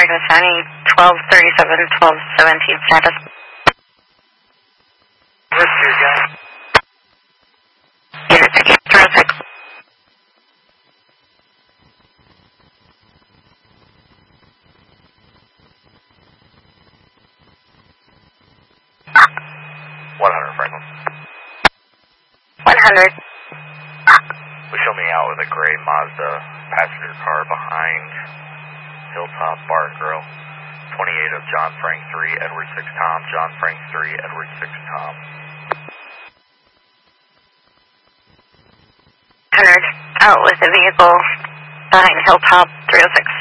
Franklin County, 1237, 1217 status. What's your guy? Unit 606. Franklin. 100. We show me out with a gray Mazda passenger car behind Hilltop Bar and Grill. 28 of John Frank 3, Edward 6 Tom, John Frank 3, Edward 6 Tom. 100. Out with the vehicle behind Hilltop 306.